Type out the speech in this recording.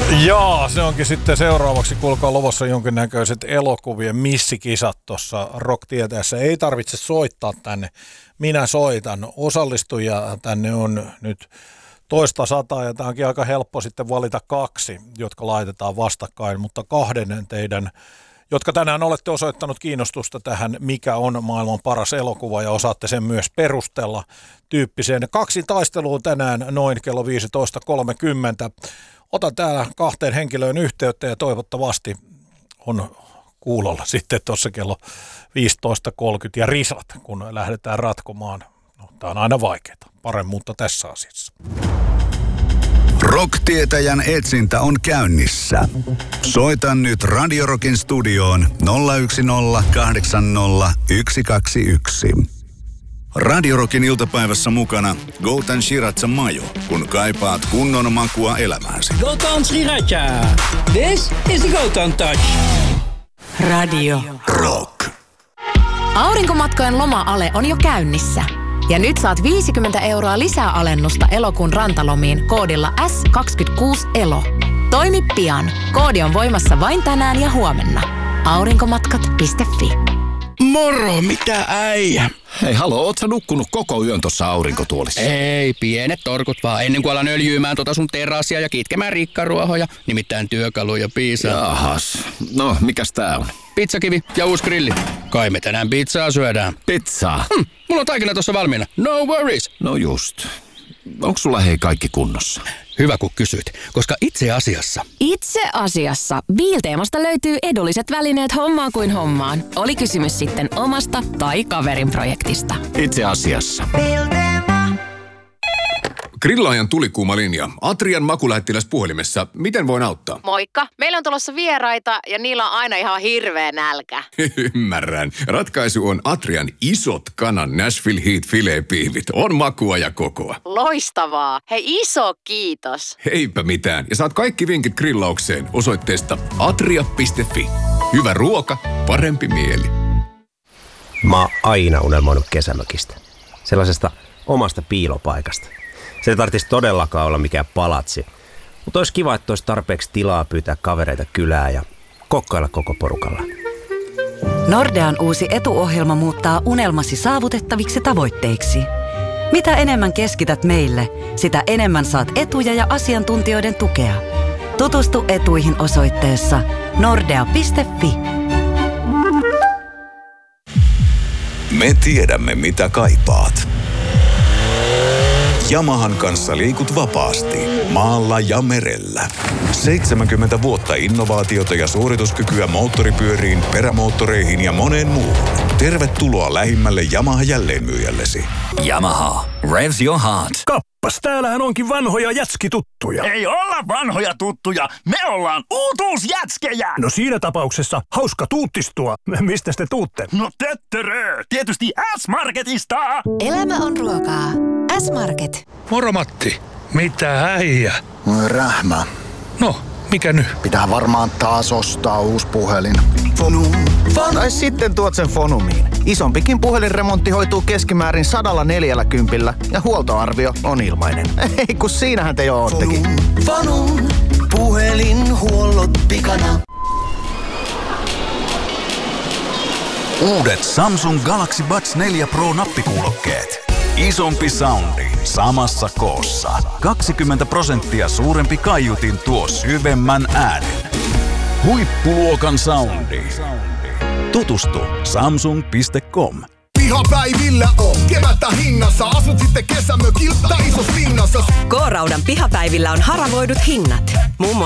Jaa, se onkin sitten seuraavaksi, kuulkaa luvassa jonkinnäköiset elokuvien missikisat tuossa Rock-tietäessä. Ei tarvitse soittaa tänne, minä soitan. Osallistujia tänne on nyt toista sataa ja tämä onkin aika helppo sitten valita kaksi, jotka laitetaan vastakkain, mutta kahden teidän, jotka tänään olette osoittanut kiinnostusta tähän, mikä on maailman paras elokuva ja osaatte sen myös perustella tyyppiseen. Kaksi taistelua tänään noin kello 15.30. Otan täällä kahteen henkilöön yhteyttä ja toivottavasti on kuulolla sitten tuossa kello 15.30 ja risat, kun lähdetään ratkomaan. No, tämä on aina vaikeaa, paremmuutta tässä asiassa. Rock-tietäjän etsintä on käynnissä. Soita nyt Radio Rockin studioon 010 80 121. Radio Rockin iltapäivässä mukana Goutan Shiratsa Majo, kun kaipaat kunnon makua elämääsi. Goutan Shiratsa. This is the Goutan Touch. Radio Rock. Aurinkomatkojen loma-ale on jo käynnissä. Ja nyt saat 50 € lisää alennusta elokuun rantalomiin koodilla S26ELO. Toimi pian. Koodi on voimassa vain tänään ja huomenna. Aurinkomatkat.fi. Moro, mitä äijä? Hei, haloo, oot sä nukkunut koko yön tossa aurinkotuolissa? Ei, pienet torkut vaan, ennen kuin alan öljyymään sun terassia ja kitkemään rikkaruohoja, nimittäin työkaluja piisaa. Jahas, no mikäs tää on? Pizzakivi ja uusi grilli. Kai me tänään pizzaa syödään. Pizzaa? Mulla on taikina tossa valmiina, no worries. No just. Onko sulla hei kaikki kunnossa? Hyvä kun kysyt, koska itse asiassa Biilteemasta löytyy edulliset välineet hommaan kuin hommaan. Oli kysymys sitten omasta tai kaverin projektista. Itse asiassa. Grillaajan tulikuuma linja. Atrian makulähettiläs puhelimessa. Miten voin auttaa? Moikka. Meillä on tulossa vieraita ja niillä on aina ihan hirveä nälkä. Ymmärrän. Ratkaisu on Atrian isot kanan Nashville Heat filet-piivit. On makua ja kokoa. Loistavaa. Hei, iso kiitos. Eipä mitään. Ja saat kaikki vinkit grillaukseen osoitteesta atria.fi. Hyvä ruoka, parempi mieli. Mä oon aina unelmoinut kesämökistä. Sellaisesta omasta piilopaikasta. Se ei tarvitsisi todellakaan olla mikään palatsi, mutta olisi kiva, että olisi tarpeeksi tilaa pyytää kavereita kylään ja kokkailla koko porukalla. Nordean uusi etuohjelma muuttaa unelmasi saavutettaviksi tavoitteiksi. Mitä enemmän keskität meille, sitä enemmän saat etuja ja asiantuntijoiden tukea. Tutustu etuihin osoitteessa nordea.fi. Me tiedämme, mitä kaipaat. Yamahan kanssa liikut vapaasti, maalla ja merellä. 70 vuotta innovaatiota ja suorituskykyä moottoripyöriin, perämoottoreihin ja moneen muuhun. Tervetuloa lähimmälle Yamaha jälleenmyyjällesi. Yamaha. Revs your heart. Kappas, täällähän onkin vanhoja jätskituttuja. Ei olla vanhoja tuttuja, me ollaan uutuusjätskejä. No siinä tapauksessa hauska tuuttistua. Mistä te tuutte? No töttörö, tietysti S-Marketista. Elämä on ruokaa. S-Market. Moro Matti. Mitä äijä? Rähmä. No, mikä nyt? Pitää varmaan taas ostaa uusi puhelin. Fonum. Tai sitten tuot sen Fonumiin. Isompikin puhelinremontti hoituu keskimäärin 140 ja huoltoarvio on ilmainen. Ei kun siinähän te jo oottekin. Fonum. Puhelinhuollot pikana. Uudet Samsung Galaxy Buds 4 Pro nappikuulokkeet. Isompi soundi samassa koossa. 20% suurempi kaiutin tuo syvemmän äänen. Huippuluokan soundi. Tutustu Samsung.com. Pihapäivillä on kevättä hinnassa. Asut sitten kesämökillä tai isos linnassa. K-Raudan pihapäivillä on haravoidut hinnat. Muun muassa